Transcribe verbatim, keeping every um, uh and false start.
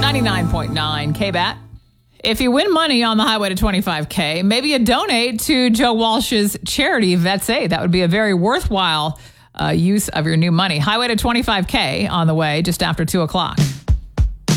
ninety-nine point nine K B A T. If you win money on the highway to twenty-five K, maybe you donate to Joe Walsh's charity, Vets Aid. That would be a very worthwhile uh, use of your new money. Highway to twenty-five K on the way just after two o'clock.